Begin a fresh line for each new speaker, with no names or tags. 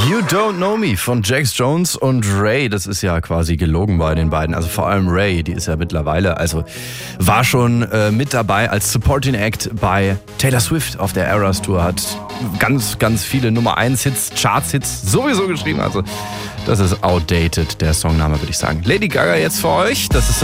You Don't Know Me von Jax Jones und Ray. Das ist ja quasi gelogen bei den beiden. Also vor allem Ray, die ist ja mittlerweile, also war schon mit dabei als Supporting Act bei Taylor Swift auf der Eras Tour. Hat ganz, ganz viele Nummer 1 Hits, Charts-Hits sowieso geschrieben. Also das ist outdated, der Songname, würde ich sagen. Lady Gaga jetzt für euch. Das ist